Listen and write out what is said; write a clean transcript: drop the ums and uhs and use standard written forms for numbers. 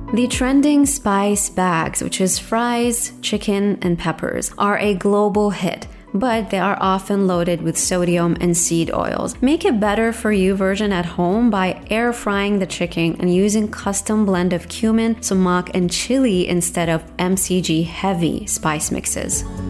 The trending spice bags, which is fries, chicken, and peppers, are a global hit, but they are often loaded with sodium and seed oils. Make a better for you version at home by air frying the chicken and using custom blend of cumin, sumac, and chili instead of MCG heavy spice mixes.